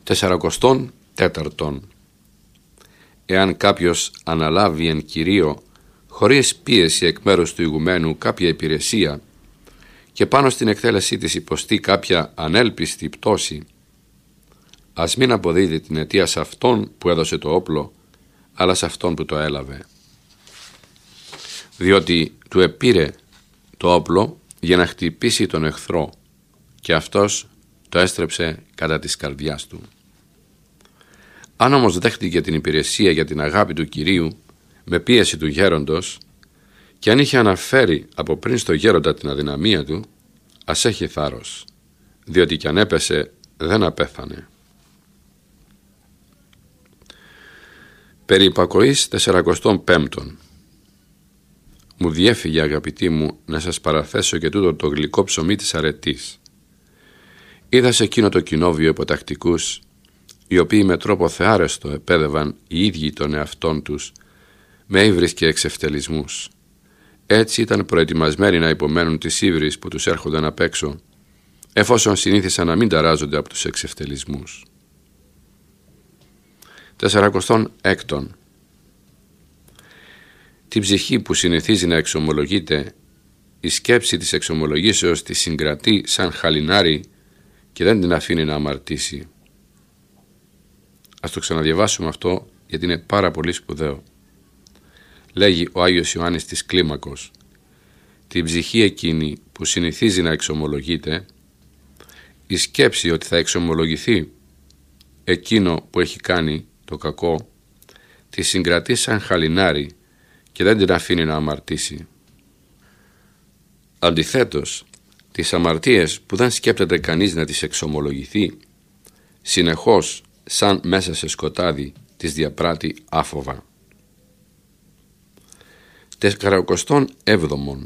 44. Εάν κάποιος αναλάβει εν Κυρίω χωρίς πίεση εκ μέρους του ηγουμένου κάποια υπηρεσία και πάνω στην εκτέλεσή της υποστεί κάποια ανέλπιστη πτώση, ας μην αποδίδει την αιτία σε αυτόν που έδωσε το όπλο, αλλά σε αυτόν που το έλαβε. Διότι του επήρε το όπλο για να χτυπήσει τον εχθρό και αυτός το έστρεψε κατά της καρδιάς του. Αν όμως δέχτηκε την υπηρεσία για την αγάπη του Κυρίου με πίεση του γέροντος και αν είχε αναφέρει από πριν στο γέροντα την αδυναμία του, ας έχει θάρρος, διότι κι αν έπεσε δεν απέθανε. Περί υπακοής 45. Μου διέφυγε, αγαπητοί μου, να σας παραθέσω και τούτο το γλυκό ψωμί της αρετής. Είδα σε εκείνο το κοινόβιο υποτακτικούς, οι οποίοι με τρόπο θεάρεστο επέδευαν οι ίδιοι των εαυτών τους με ύβρις και εξευτελισμούς. Έτσι ήταν προετοιμασμένοι να υπομένουν τις ύβρις που τους έρχονταν απ' έξω, εφόσον συνήθισαν να μην ταράζονται από τους εξευτελισμούς. 46. Την ψυχή που συνηθίζει να εξομολογείται, η σκέψη της εξομολογήσεως τη συγκρατεί σαν χαλινάρι και δεν την αφήνει να αμαρτήσει. Ας το ξαναδιαβάσουμε αυτό, γιατί είναι πάρα πολύ σπουδαίο. Λέγει ο Άγιος Ιωάννης της Κλίμακος: την ψυχή εκείνη που συνηθίζει να εξομολογείται, η σκέψη ότι θα εξομολογηθεί εκείνο που έχει κάνει το κακό, τη συγκρατεί σαν χαλινάρι και δεν την αφήνει να αμαρτήσει. Αντιθέτως, τις αμαρτίες που δεν σκέπτεται κανείς να τις εξομολογηθεί, συνεχώς σαν μέσα σε σκοτάδι τις διαπράττει άφοβα. 47.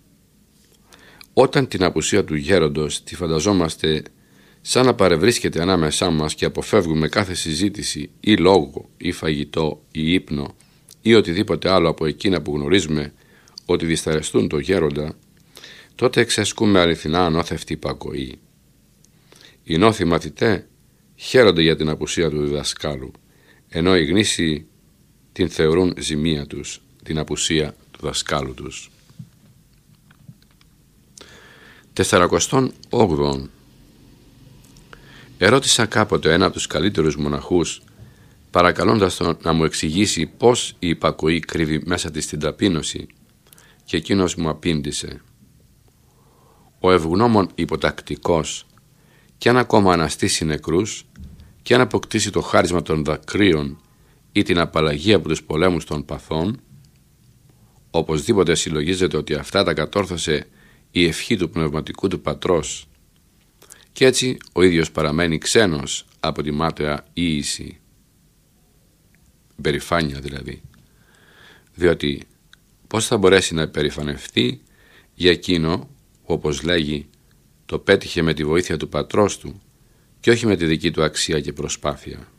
Όταν την απουσία του γέροντος τη φανταζόμαστε σαν να παρευρίσκεται ανάμεσά μας και αποφεύγουμε κάθε συζήτηση ή λόγο ή φαγητό ή ύπνο ή οτιδήποτε άλλο από εκείνα που γνωρίζουμε ότι δυστερεστούν το γέροντα, τότε εξασκούμε αληθινά ανώθευτη υπακοή. Οι νόθοι μαθητέ χαίρονται για την απουσία του διδασκάλου, ενώ οι γνήσιοι την θεωρούν ζημία τους, την απουσία του δασκάλου τους. 48. Ερώτησα κάποτε ένα από τους καλύτερους μοναχούς, παρακαλώντας τον να μου εξηγήσει πώς η υπακοή κρύβει μέσα της την ταπείνωση, και εκείνος μου απήντησε: ο ευγνώμων υποτακτικός, κι αν ακόμα αναστήσει νεκρούς, κι αν αποκτήσει το χάρισμα των δακρύων ή την απαλλαγή από τους πολέμους των παθών, οπωσδήποτε συλλογίζεται ότι αυτά τα κατόρθωσε η ευχή του πνευματικού του πατρός, και έτσι ο ίδιος παραμένει ξένος από τη μάταια ίηση, περηφάνεια δηλαδή, διότι πώς θα μπορέσει να περηφανευτεί για εκείνο που, όπως λέγει, το πέτυχε με τη βοήθεια του πατρός του και όχι με τη δική του αξία και προσπάθεια.